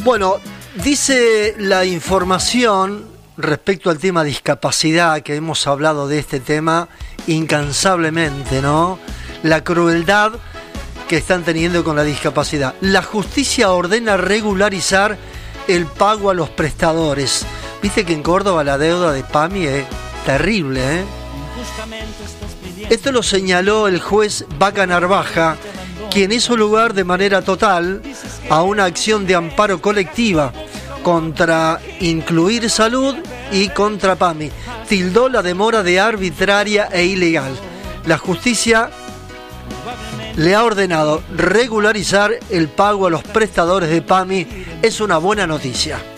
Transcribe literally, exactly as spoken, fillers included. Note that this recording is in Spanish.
Bueno, dice la información respecto al tema discapacidad, que hemos hablado de este tema incansablemente, ¿no? La crueldad que están teniendo con la discapacidad. La justicia ordena regularizar el pago a los prestadores. Viste que en Córdoba la deuda de PAMI es terrible, ¿eh? Esto lo señaló el juez Vaca Narvaja, quien hizo lugar de manera total a una acción de amparo colectiva contra Incluir Salud y contra PAMI. Tildó la demora de arbitraria e ilegal. La justicia le ha ordenado regularizar el pago a los prestadores de PAMI. Es una buena noticia.